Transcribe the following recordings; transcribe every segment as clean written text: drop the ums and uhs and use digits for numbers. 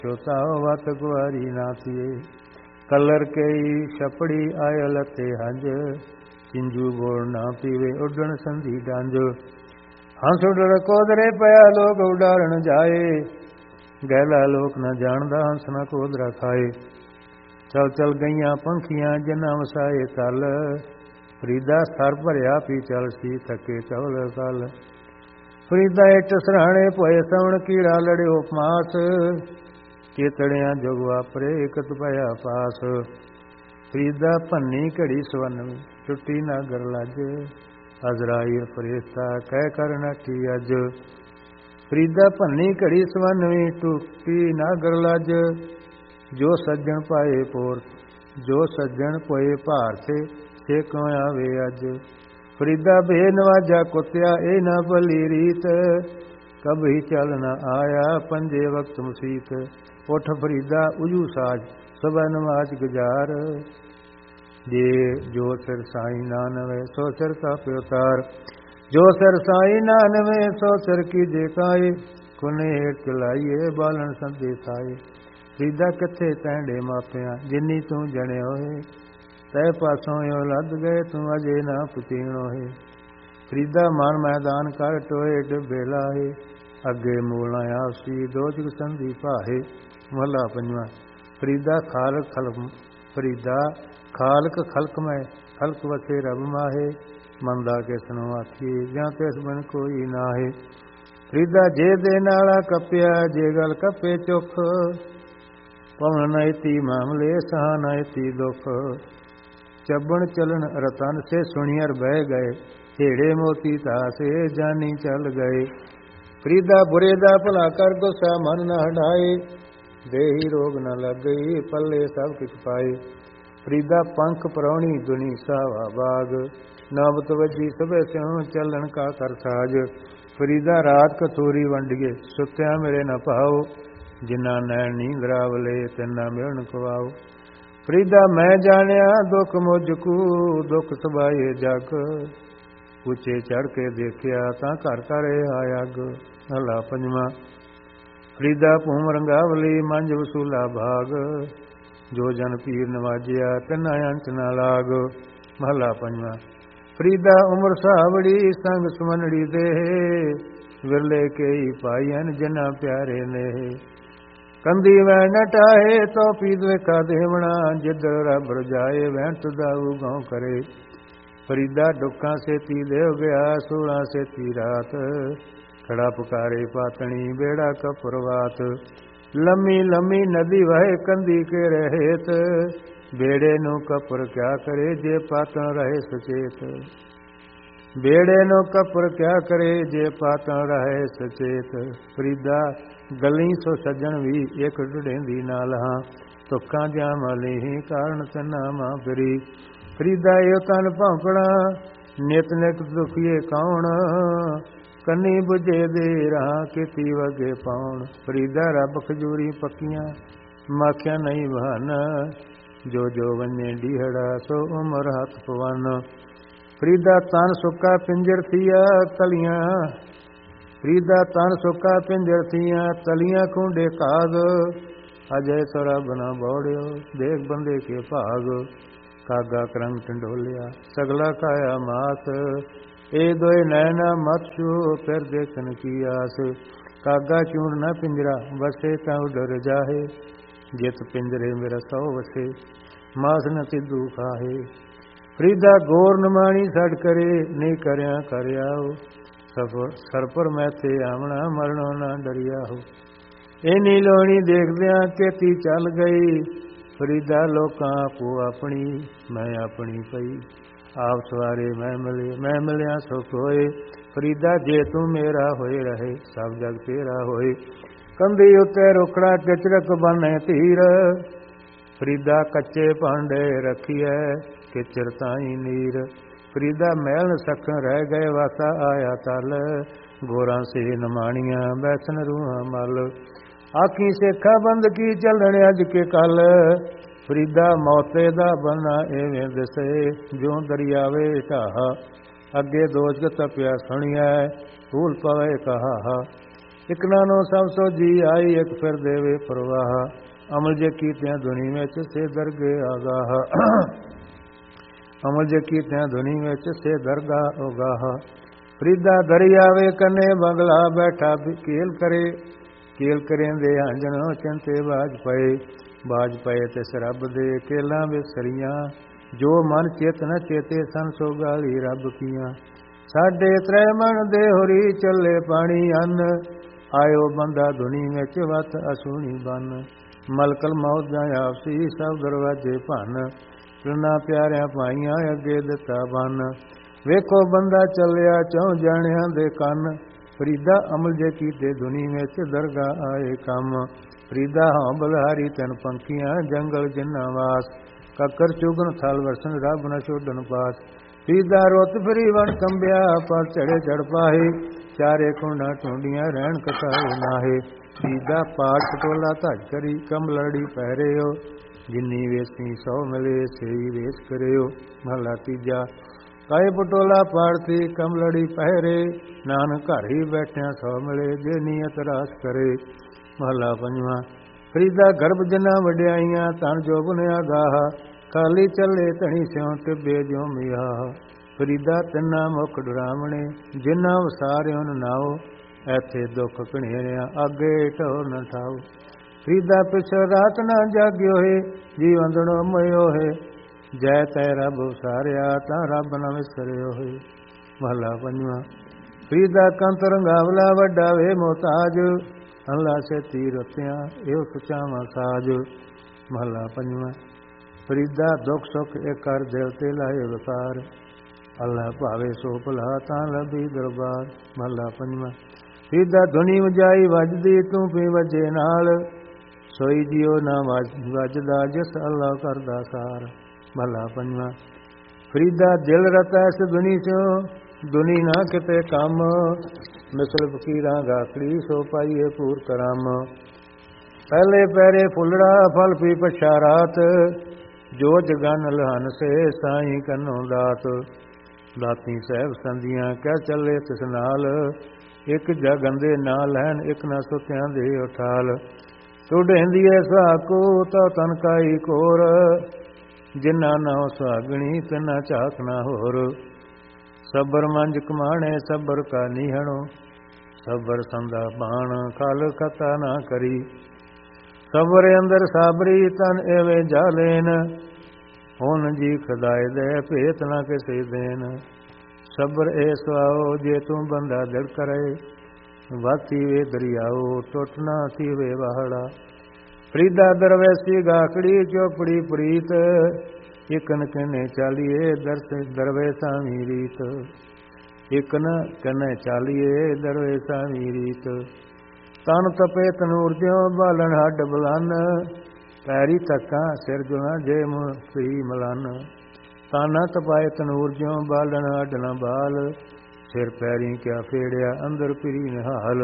ਚੋਤਾ ਵਤ ਕੁਆਰੀ ਨਾ ਥੀਏ। ਕਲਰ ਕਈ ਛਪੜੀ ਆਇਲ ਤੇ ਹੰਜ, ਚਿੰਜੂ ਬੋਲ ਨਾ ਪੀਵੇ ਉੱਡਣ ਸੰਧੀ ਡੰਜ। ਹੰਸ ਉੱਡੜ ਕੋਦਰੇ ਪਿਆ ਲੋਕ ਉਡਾਰਨ ਜਾਏ, ਗਹਿਲਾ ਲੋਕ ਨਾ ਜਾਣਦਾ ਹੰਸ ਨਾ ਕੋਦਰਾ ਖਾਏ। ਚਲ ਚਲ ਗਈਆਂ ਪੰਖੀਆਂ ਜਿਨ੍ਹਾਂ ਵਸਾਏ ਤਲ, ਫਰੀਦਾ ਸਰ ਭਰਿਆ ਪੀ ਚਲ ਸੀ ਥਕੇ ਚਵਲ ਕਲ। ਫਰੀਦਾ ਇੱਟ ਸਰਾਣੇ ਪੋਏ ਸਵਣ ਕੀੜਾ ਲੜਿਓ ਮਾਸ, ਚੇਤੜਿਆਂ ਜੁਗ ਵਾਪਰੇ ਇਕਤ ਪਿਆ ਪਾਸ। ਫਰੀਦਾ ਭੰਨੀ ਘੜੀ ਸਵਰਨ ਟੁੱਟੀ ਨਾਗਰ ਲੱਜ, ਅਜ਼ਰਾਈਲ ਫਰੇਸ਼ਤਾ ਕਹਿ ਕਰ ਨਾਠੀ ਅੱਜ। ਫਰੀਦਾ ਭੰਨੀ ਘੜੀ ਸਵੰਨਵੀਂ ਟੁੱਟੀ ਨਾਗਰ ਲੱਜ, ਜੋ ਸੱਜਣ ਪਾਏ ਪੋਰ ਜੋ ਸੱਜਣ ਪੋਏ ਭਾਰ ਸੇ ਕਿਉਂ ਆਵੇ ਅੱਜ। ਫਰੀਦਾ ਬੇ ਨਵਾਜਾ ਕੁੱਤਿਆ ਇਹ ਨਾ ਭਲੀ ਰੀਤ, ਕਭੀ ਚਲ ਨਾ ਆਇਆ ਪੰਜੇ ਵਕਤ ਮੁਸੀਤ। ਉੱਠ ਫਰੀਦਾ ਉਜੂ ਸਾਜ ਸਭਾ ਨਵਾਜ ਗੁਜ਼ਾਰ, ਜੇ ਜੋ ਸਿਰ ਸਾਈ ਨਾ ਨਵੇ ਸੋ ਸਿਰ ਕਾ ਪਿਉਤਾਰ। ਜੋ ਸਿਰ ਸਾਈ ਨਾ ਨਵੇ ਸੋ ਸਿਰ ਕੀ ਜੇ ਕਾਏ, ਕੁਨੇ ਹੇਠ ਚਲਾਈਏ ਬਾਲਣ ਸੰਦੇ ਸਾਏ। ਫਰੀਦਾ ਕਿੱਥੇ ਤੈਂਡੇ ਮਾਪਿਆਂ ਜਿੰਨੀ ਤੂੰ ਜਣੇ ਹੋਏ, ਤੈ ਪਾਸੋਂ ਇਉ ਲੱਦ ਗਏ ਤੂੰ ਅਜੇ ਨਾ ਪੁਤੀਣੋ ਹੈ। ਫਰੀਦਾ ਮਨ ਮੈਦਾਨ ਕਰ ਟੋਏ ਡਿੱਬੇ ਲਾਹੇ, ਅੱਗੇ ਮੂਲ ਨਾ ਆਪਸੀ ਦੋ ਜੁਗ ਸੰਧੀ ਭਾਹੇ। ਮਹਲਾ ਪੰਜਵਾਂ। ਫਰੀਦਾ ਖਾਲਕ ਖਲਕ ਮੈਂ ਖਲਕ ਵਸੇ ਰਬ ਮਾਹੇ, ਮੰਦਾ ਕਿਸ ਨੂੰ ਆਖੀਏ ਜਾਂ ਤਿਸ ਬਿਨ ਕੋਈ ਨਾਹੇ। ਫਰੀਦਾ ਜੇ ਦੇ ਨਾਲਾ ਕੱਪਿਆ ਜੇ ਗਲ ਕੱਪੇ ਚੁੱਖ, ਪਵਨ ਨਇਤੀ ਮਾਮਲੇ ਸਹਾ ਨਇਤੀ ਦੁਖ। ਚੱਬਣ ਚਲਣ ਰਤਨ ਸੇ ਸੁਣੀਅਰ ਬਹਿ ਗਏ, ਢੇੜੇ ਮੋਤੀ ਤਾਸੇ ਜਾਨੀ ਚੱਲ ਗਏ। ਫਰੀਦਾ ਬੁਰੇ ਦਾ ਭਲਾ ਕਰ ਗੁੱਸਾ ਮਨ ਨਾ ਹਟਾਏ, ਦੇਹੀ ਰੋਗ ਨਾ ਲੱਗ ਗਈ ਪੱਲੇ ਸਭ ਕਿਛ ਪਾਏ। ਫਰੀਦਾ ਪੰਖ ਪਰੌਣੀ ਦੁਨੀ ਸਾਵਾ ਬਾਗ, ਨਵਤ ਵੱਜੀ ਸਭੇ ਸਿਉ ਚੱਲਣ ਕਾ ਕਰ ਸਾਜ। ਫਰੀਦਾ ਰਾਤ ਕਤੂਰੀ ਵੰਡੀਏ ਸੁੱਤਿਆਂ ਮੇਰੇ ਨਾ ਪਾਓ, ਜਿਨ੍ਹਾਂ ਨੈਣ ਨੀਂਦ ਰਾਵਲੇ ਤਿੰਨਾ ਮਿਲਣ ਕਵਾਓ। ਫਰੀਦਾ ਮੈਂ ਜਾਣਿਆ ਦੁੱਖ ਮੁਝ ਕੂ ਦੁੱਖ ਸਬਾਏ ਜਗ, ਉੱਚੇ ਚੜ ਕੇ ਦੇਖਿਆ ਤਾਂ ਘਰ ਘਰ ਆਇਆ ਅੱਗ। ਮਹਲਾ ਪੰਜਵਾਂ। ਫਰੀਦਾ ਭੂਮ ਰੰਗਾਵਲੀ ਮੰਝ ਵਸੂਲਾ ਭਾਗ, ਜੋ ਜਨ ਪੀਰ ਨਵਾਜਿਆ ਤਿੰਨਾ ਅੰਤ ਨਾ ਲਾਗ। ਮਹਲਾ ਪੰਜਵਾਂ। ਫਰੀਦਾ ਉਮਰ ਸਾਵੜੀ ਸੰਗ ਸੁਮਨੜੀ ਦੇ, ਵਿਰਲੇ ਕਈ ਪਾਈਨ ਜਿਨ੍ਹਾਂ ਪਿਆਰੇ ਨੇ। ਕੰਦੀ ਵੈ ਨਟਾਏ ਤੋ ਪੀਤ ਵੇਖਾ ਦੇਵਣਾ, ਜਿੱਧਰ ਰੱਬ ਰਜਾਏ ਵੈਂਟ ਦਾਊ ਗਉ ਕਰੇ। ਫਰੀਦਾ ਡੁੱਕਾਂ ਸੇਤੀ ਦੇਵ ਗਿਆ 16 ਸੇਤੀ ਰਾਤ, ਖੜਾ ਪੁਕਾਰੇ ਪਾਤਣੀ ਬੇੜਾ ਕਪਰਵਾਤ। ਲੰਮੀ ਲੰਮੀ ਨਦੀ ਵਹੇ ਕੰਦੀ ਕੇ ਰਹਿਤ, ਬੇੜੇ ਨੂੰ ਕਪਰ ਕਿਆ ਕਰੇ ਜੇ ਪਾਤਣ ਰਹੇ ਸਚੇਤ। ਬੇੜੇ ਨੂੰ ਕਪਰ ਕਿਆ ਕਰੇ ਜੇ ਪਾਤਣ ਰਹੇ ਸਚੇਤ। ਫਰੀਦਾ ਗਲੀ ਸੋ ਸੱਜਣ ਵੀ ਇੱਕ ਢੁੜੇਂਦੀ ਨਾ ਲਹਾਂ, ਤੁਕਾਂ ਜਾਮ ਲਈ ਕਾਰਨ ਤਨਾ ਮਾਂ ਫਿਰੀ। ਫਰੀਦਾ ਇਹ ਤਨ ਭੌਂਕਣਾ ਨਿਤ ਨਿਤ ਦੁਖੀਏ ਕੌਣ, ਕੰਨੀ ਬੁਝੇ ਦੇ ਰਾਹ ਕੀਤੀ ਵਗੇ ਪਾਉਣ। ਫਰੀਦਾ ਰੱਬ ਖਜੂਰੀ ਪੱਕੀਆਂ ਮਾਖਿਆ ਨਹੀਂ ਬਹਾਨਾ, ਜੋ ਜੋ ਵੰਨੇ ਡੀਹੜਾ ਸੋ ਉਮਰ ਹੱਥ ਪਵਨ। ਫਰੀਦਾ ਤਨ ਸੁੱਕਾ ਪਿੰਜਰ ਥੀਆ ਤਲੀਆਂ, ਫਰੀਦਾ ਤਨ ਸੁੱਕਾ ਪਿੰਜਰ ਥੀਆਂ ਤਲੀਆਂ ਖੁੰਡੇ ਕਾਗ। ਅਜੈ ਸੋ ਰੱਬ ਨਾ ਬੋੜਿਓ ਦੇਖ ਬੰਦੇ ਕੇ ਭਾਗ, ਕਾਗਾ ਕਰੰਗ ਟੰਡੋਲਿਆ ਸਗਲਾ ਕਾਇਆ ਮਾਸ। ਇਹ ਦੋਏ ਨੈਣਾ ਮਤ ਛੂ ਫਿਰ ਦੇਖਣ ਕੀ ਆਸ, ਕਾਗਾ ਚੂਰ ਨਾ ਪਿੰਜਰਾ ਵਸੇ ਤਾਂ ਡਰ ਜਾਹੇ, ਜਿਤ ਪਿੰਜਰੇ ਮੇਰਾ ਸੌ ਵਸੇ ਮਾਸ ਨ ਤਿੱਦੂ ਖਾਹੇ। ਫਰੀਦਾ ਗੋਰ ਨਮਾਣੀ ਛੱਡ ਕਰੇ ਨਹੀਂ ਕਰਿਆ ਕਰਿਆਓ, ਸਰਪਰ ਮੈਥੇ ਆਵਣਾ ਮਰਨੋਂ ਨਾ ਡਰਿਆ ਹੋ। ਇਨੀ ਲੋਣੀ ਦੇਖਦਿਆਂ ਕੇਤੀ ਚੱਲ ਗਈ, ਫਰੀਦਾ ਲੋਕਾਂ ਆਪੋ ਆਪਣੀ ਮੈਂ ਆਪਣੀ ਪਈ। ਆਪ ਸਵਾਰੇ ਮੈਂ ਮਿਲਿਆ ਸੁਖ ਹੋਏ, ਫਰੀਦਾ ਜੇ ਤੂੰ ਮੇਰਾ ਹੋਏ ਰਹੇ ਸਭ ਜਗ ਤੇਰਾ ਹੋਏ। ਕੰਧੀ ਉੱਤੇ ਰੁਕੜਾ ਕਿਚਰਕ ਬਨੇ ਧੀਰ, ਫਰੀਦਾ ਕੱਚੇ ਭਾਂਡੇ ਰੱਖੀਐ ਕਿਚਰ ਤਾਈ ਨੀਰ। ਫਰੀਦਾ ਮਹਿਲ ਸਖਣ ਰਹਿ ਗਏ ਵਾਸਾ ਆਇਆ ਤਲ, ਗੋਰਾਂ ਸੇ ਨਮਾਣੀਆਂ ਬੈਸਨ ਰੂਹਾਂ ਮਲ। ਆਖੀ ਸੇਖਾ ਬੰਦ ਕੀ ਚੱਲਣ ਅੱਜ ਕੇ ਕੱਲ, ਫਰੀਦਾ ਮੌਤੇ ਦਾ ਬੰਨਾ ਐਵੇਂ ਦਿਸੇ ਜੋ ਦਰਿਆਵੇ ਢਾਹ। ਅੱਗੇ ਦੋਜਕ ਤਪਿਆ ਸੁਣੀਐ ਭੂਲ ਪਵੇ ਕਹਾ, ਇਕ ਨਾਨੋ ਸਭ ਸੋ ਜੀ ਆਈ, ਇਕ ਫਿਰ ਦੇਵੇ ਪ੍ਰਵਾਹ। ਅਮਲ ਜੇ ਕੀਤਿਆਂ ਦੁਨੀ ਵਿੱਚ ਸੇ ਦਰਗੇ ਆਗਾਹ। ਅਮਲ ਜੇ ਕੀਤਿਆਂ ਦੁਨੀ ਵਿੱਚ ਸੇ ਦਰਗਾਹ ਉਗਾਹ। ਫਰੀਦਾ ਦਰਿਆਵੇ ਕੰਨੇ ਬੰਗਲਾ ਬੈਠਾ ਕੇਲ ਕਰੇ। ਕੇਲ ਕਰੇਂਦੇ ਆਂਜਣ ਚੰਤੇ ਬਾਜ ਪਏ। ਬਾਜ ਪਏ ਤਿਸ ਰੱਬ ਦੇ ਕੇਲਾਂ ਵਿਸਰੀਆਂ। ਜੋ ਮਨ ਚਿਤ ਨ ਚੇਤੇ ਸਨ ਸੋ ਗਾਲੀ ਰੱਬ ਕੀਆਂ। ਸਾਡੇ ਤ੍ਰੈ ਮਨ ਦੇ ਹੋਰੀ ਚੱਲੇ ਪਾਣੀ ਅੰਨ। ਆਇਓ ਬੰਦਾ ਧੁਨੀ ਵਿੱਚ ਵਤ ਅਸੂਣੀ ਬਨ। ਮਲਕਲ ਮੌਤ ਜਾਂ ਆਪਸੀ ਸਭ ਦਰਵਾਜੇ ਭੰਨ। ਤ੍ਰਿਨਾ ਪਿਆਰਿਆਂ ਭਾਈਆਂ ਅੱਗੇ ਦਿੱਤਾ ਬਨ। ਵੇਖੋ ਬੰਦਾ ਚੱਲਿਆ ਚੌਂ ਜਾਣਿਆਂ ਦੇ ਕੰਨ। ਫਰੀਦਾ ਅਮਲ ਜੇ ਕੀਤੇ ਧੁਨੀ ਵਿੱਚ ਦਰਗਾਹ ਆਏ ਕੰਮ। ਫਰੀਦਾ ਹਾਂ ਬਲਹਾਰੀ ਤਨ ਪੰਖੀਆਂ ਜੰਗਲ ਜਿੰਨਾ ਵਾਸ। ਕੱਕਰ ਚੁਗਨ ਥਲ ਵਰਸਨ ਰੱਬ ਨ ਛੋਡਨ ਪਾਸ। ਫਰੀਦਾ ਰੁੱਤ ਫਿਰੀ ਵਣ ਕੰਬਿਆ ਪਰ ਚੜੇ ਚੜ ਪਾਹੇ। ਚਾਰੇ ਕੁੰਡਾ ਟੁੰਡੀਆਂ ਰਹਿਣ ਕਥਾਏ ਨਾਹੇ। ਫਰੀਦਾ ਪਾਠ ਪਟੋਲਾ ਧੱਜ ਕਰੀ ਕਮਲੜੀ ਪਹਿਰਿਓ। ਜਿੰਨੀ ਵੇਸੀ ਸੌ ਮਿਲੇ ਸੇਈ ਵੇਸ ਕਰਿਓ। ਮਹਲਾ ਤੀਜਾ। ਕਾਏ ਪਟੋਲਾ ਪਾੜਤੀ ਕਮਲੜੀ ਪਹਿਰੇ। ਨਾਨਕ ਘਰ ਹੀ ਬੈਠਿਆਂ ਸੌ ਮਿਲੇ ਜੇ ਨੀਅਤ ਰਾਸ ਕਰੇ। ਮਹਲਾ ਪੰਜਵਾਂ। ਫਰੀਦਾ ਗਰਭ ਜਿੰਨਾ ਵਡਿਆਈਆਂ ਧਨ ਜੋ ਬੁਨਿਆ ਗਾਹ। ਖਾਲੀ ਚੱਲੇ ਧਣੀ ਸਿਉ ਟਿੱਬੇ ਜਿਉ ਮਿਆਹ। ਫਰੀਦਾ ਤਿੰਨਾ ਮੁਖ ਡਰਾਵਣੇ ਜਿੰਨਾ ਵਸਾਰਿਓ ਨਾਓ। ਐਥੇ ਦੁੱਖ ਘਣੇਰਿਆ ਅੱਗੇ ਢੋ ਨ ਠਾਓ। ਫਰੀਦਾ ਪਿਛ ਰਾਤ ਨਾ ਜਾਗਿਓ ਹੈ ਜੀ ਅੰਦੜੋ ਮਇਓ ਹੈ। ਜੈ ਤੈ ਰੱਬ ਵਸਾਰਿਆ ਤਾਂ ਰੱਬ ਨ ਵਿਸਰਿਓ ਹੈ। ਮਹਲਾ ਪੰਜਵਾਂ। ਫਰੀਦਾ ਕੰਤ ਰੰਗਾਵਲਾ ਵੱਡਾ ਵੇ ਮੋਤਾਜ। ਅੱਲਾ ਸੇਤੀ ਰਤਿਆਂ ਇਹੋ ਸੁਚਾਵਾਂ ਸਾਜ। ਮਹਲਾ ਪੰਜਵਾਂ। ਫਰੀਦਾ ਦੁੱਖ ਸੁੱਖ ਇੱਕ ਕਰ ਦਿਲ ਤੇ ਲਾਏ ਵਸਾਰ। ਅੱਲਾ ਭਾਵੇ ਸੋ ਭਲਾ ਤਾਂ ਲੱਭੀ ਦਰਬਾਰ। ਮਹਲਾ ਪੰਜਵਾਂ। ਫਰੀਦਾ ਧੁਨੀ ਵਜਾਈ ਵੱਜਦੀ ਤੂੰ ਪੀ ਵਜੇ ਨਾਲ। ਸੋਈ ਜਿਉ ਨਾ ਵੱਜਦਾ ਜਿਸ ਅੱਲਾ ਕਰਦਾ ਸਾਰ। ਮਹਲਾ ਪੰਜਵਾਂ। ਫਰੀਦਾ ਦਿਲ ਰਤਾ ਇਸ ਦੁਨੀ ਚੋਂ ਦੁਨੀ ਨਾ ਕਿਤੇ ਕੰਮ। ਮਿਸਲ ਫਕੀਰਾਂ ਗਾਖੜੀ ਸੋ ਪਾਈਏ ਪੂਰ ਕਰਮ। ਪਹਿਲੇ ਪੈਰੇ ਫੁੱਲੜਾ ਫਲ ਪੀ ਪਛਾ ਰਾਤ। ਜੋ ਜਗਨ ਲਹਨ ਸੇ ਸਾਈਂ ਕੰਨੋਂ ਦਾਤ। ਦਾਤੀ ਸਹਿਬ ਸੰਦੀਆਂ ਕਹਿ ਚੱਲੇ ਤਿਸ ਨਾਲ। ਇੱਕ ਜਗੰਦੇ ਨਾ ਲੈਣ ਇੱਕ ਨਾ ਸੁਤਿਆਂ ਦੇ ਉਠਾਲ। ਟੁੱਢੇਂਦੀਏ ਸੁਹਾਕੂ ਤਉ ਤਨ ਕਾਈ ਕੋਰ। ਜਿਨਾ ਨਾਉ ਸੁਹਾਗਣੀ ਤਿਨਾ ਝਾਕ ਨਾ ਹੋਰ। ਸਬਰ ਮੰਜ ਕਮਾਣੇ ਸਬਰ ਕਾ ਨੀਹਣੋ। ਸਬਰ ਸੰਦਾ ਬਾਣ ਖਲ ਖਤਾ ਨਾ ਕਰੀ। ਸਬਰ ਅੰਦਰ ਸਾਬਰੀ ਤਨ ਐਵੇਂ ਜਾਲੇਨ। ਹੁਣ ਜੀ ਖਦਾਏ ਦੇ ਭੇਤ ਨਾ ਕਿਸੇ ਦੇਨ। ਸਬਰ ਏ ਸੁਆਓ ਜੇ ਤੂੰ ਬੰਦਾ ਦਿਲ ਕਰੇ। ਵਾਤੀ ਵੇ ਦਰਿਆਓ ਟੁੱਟ ਨਾ ਥੀਵੇ ਵਾਹੜਾ। ਫਰੀਦਾ ਦਰਵੇਸੀ ਗਾਖੜੀ ਚੋਪੜੀ ਪ੍ਰੀਤ। ਇਕਨ ਕਨੇ ਚਾਲੀਏ ਦਰਵੇਸਾਂ ਵੀ ਰੀਤ। ਇਕਨ ਕਨੇ ਚਾਲੀਏ ਦਰਵੇਸਾਂ ਵੀ ਰੀਤ। ਤਨ ਤਪੇ ਤਨੂਰ ਜਿਉ ਬਾਲਣ ਹੱਡ ਬਲਨ। ਪੈਰੀ ਤੱਕਾਂ ਸਿਰ ਜੁਣਾ ਜੇ ਮੁਸੀ ਮਲਨ। ਤਾਨਾ ਤਪਾਏ ਤਨੂਰ ਜਿਉ ਬਾਲਣ ਹੱਡ ਨ ਬਾਲ। ਸਿਰ ਪੈਰੀ ਕਿਆ ਫੇੜਿਆ ਅੰਦਰ ਪਿਰੀ ਨਿਹਾਲ।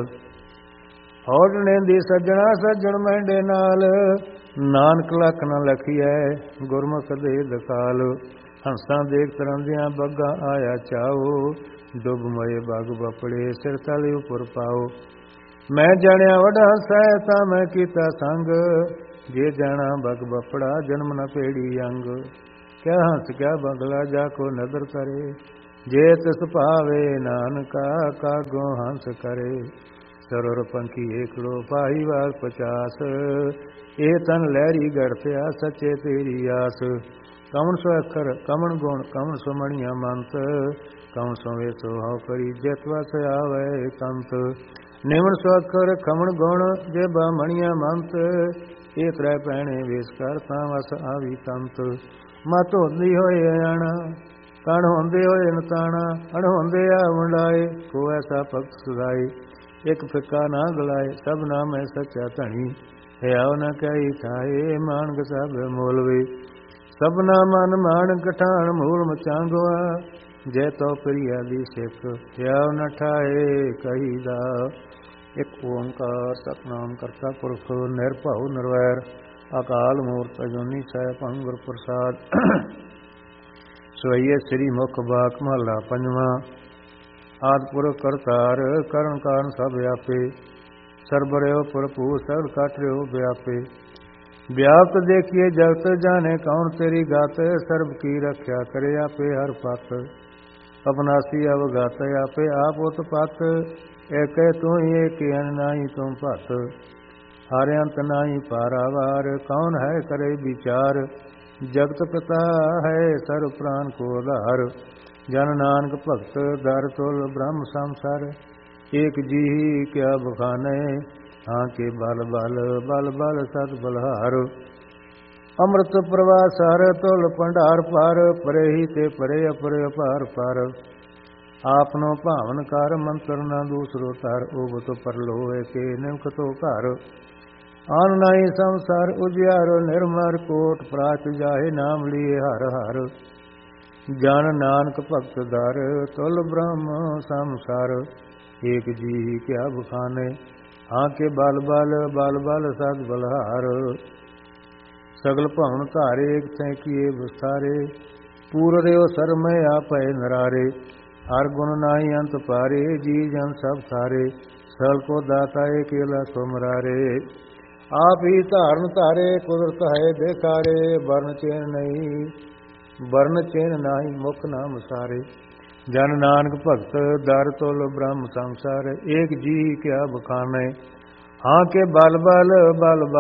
ਹੌੜਨੇ ਦੀ ਸੱਜਣਾ ਸੱਜਣ ਮਹਿੰਡੇ ਨਾਲ। ਨਾਨਕ ਲੱਖ ਨ ਲਖੀਐ ਗੁਰਮੁਖ ਦੇ ਦਕਾਲ। ਹੰਸਾਂ ਦੇਖ ਤਰੰਦਿਆਂ ਬੱਗਾ ਆਇਆ ਚਾਓ। ਡੁੱਬ ਮਏ ਬਗ ਬਪੜੇ ਸਿਰ ਤਲੇ ਉਪਰ ਪਾਓ। ਮੈਂ ਜਾਣਿਆ ਵਡਾ ਹੰਸਾ ਤਾਂ ਮੈਂ ਕੀਤਾ ਸੰਗ। ਜੇ ਜਾਣਾ ਬਗ ਬਪੜਾ ਜਨਮ ਨ ਪੇੜੀ ਅੰਗ। ਕਿਆ ਹੰਸ ਕਿਆ ਬਗਲਾ ਜਾ ਕੋ ਨਦਰ ਕਰੇ। ਜੇ ਤਿਸ ਭਾਵੇ ਨਾਨਕਾ ਕਾਗੋ ਹੰਸ ਕਰੇ। ਸਰੁਰ ਪੰਖੀ ਏਕੜੋ ਪਾਈ ਵਾਗ 50। ਇਹ ਤਨ ਲਹਿਰੀ ਗੜਥਿਆ ਸੱਚੇ ਤੇਰੀ ਆਸ। ਕਵਣ ਸੋ ਅੱਖਰ ਕਵਣ ਗੁਣ ਕਵਣ ਸੋ ਮਣੀਆਂ ਮੰਤ। ਕਵਣ ਸੋ ਵੇਸੋ ਹਉ ਕਰੀ ਜਿਤ ਵਸ ਆਵੇ ਕੰਤ। ਨਿਵਣ ਸੋ ਅੱਖਰ ਖਵਣ ਗੁਣ ਜੇ ਬਾ ਮਣੀਆਂ ਮੰਤ। ਇਹ ਤ੍ਰੈ ਪੈਣੇ ਵੇਸ ਕਰ ਤਾਂ ਵਸ ਆਵੀ ਕੰਤ। ਮਤ ਹੁੰਦੀ ਹੋਏ ਅਣਾ ਕਣ ਹੁੰਦੇ ਹੋਏ ਨਤਾਣਾ। ਅਣਹੁੰਦੇ ਆ ਵੰਡਾਏ ਕੋ ਐਸਾ ਭਗਤ ਸੁਦਾਏ। ਇੱਕ ਫਿੱਕਾ ਨਾ ਗਲਾਏ ਸਭ ਨਾਮੈ ਸੱਚਾ ਧਣੀ। ਹਿਆਉ ਨ ਕਹੀ ਥਾਏ ਮਾਨਕ ਸਭ ਮੋਲਵੇ। ਸਭਨਾ ਮਨ ਮਾਨ ਕਠਾਣ ਮੂਲ ਮਚਾਂਗਵਾ। ਜੈ ਤੋ ਪ੍ਰਿਆ ਦੀ ਸਿੱਖ ਹਿਆਉ ਨ ਠਾਏ ਕਹੀਦਾ। ਇੱਕ ਓੰਕਾਰ ਸਤਿਨਾਮ ਕਰਤਾ ਪੁਰਖ ਨਿਰਭਉ ਨਿਰਵੈਰ। ਅਕਾਲ ਮੂਰਤਿ ਅਜੂਨੀ ਸੈਭੰ ਗੁਰ ਪ੍ਰਸਾਦ। ਸਵਈਏ ਸ੍ਰੀ ਮੁਖ ਬਾਕ ਮਹਲਾ ਪੰਜਵਾਂ। ਆਦਿ ਪੁਰਖ ਕਰਤਾਰ ਕਰਨ ਕਾਰਨ ਸਭ ਆਪੇ। ਸਰਬਰਿਓ ਭਰਪੂਰ ਸਗਲ ਕਾਟ ਰਿਓ ਵਿਆਪੇ। व्याप्त देखिए जगत जाने कौन तेरी गात, सर्व की रक्षा करे आपे हर पत। अपनासी अवगात आपे आप उत्पत, एक तू ही एक नाही तुम पत। हर अंत नाही पारावार, कौन है करे विचार। जगत पिता है सर्व प्राण को आधार। जन नानक भगत दर तुल ब्रह्म संसार, एक जी क्या बखाने हाँ के बल बल बल बल सत बलहार। अमृत प्रवासार तुल भंडार पार, परे ही ते परे अपरे अपार पार। आपनो भावन कर मंत्र न दूसरो तार, उबत परलो के निमखतो घर। आन नाई संसार उजियारो निर्मर, कोट प्राच जाहे नाम लिए हर हर। जन नानक भगत दर तुल ब्रह्म संसार, एक जी क्या बखाने हाँ के बल बल बल बल सद बलहार। सगल भवन धारे एक तै किए विस्तारे, पूर रेव सरमय आपै नरारे। हर गुण नाहि अंत पारे, जी जन सब सारे। सकल को दाता अकेला तुमरारे। आप ही धारण धारे, कुदरत है देखारे। वर्ण चेन नहीं वर्ण चेन नाही, मुख नाम सारे। जन नानक भगत दर तुल ब्रह्म संसार, एक जी क्या बखाने हाँ के बल बल बल बल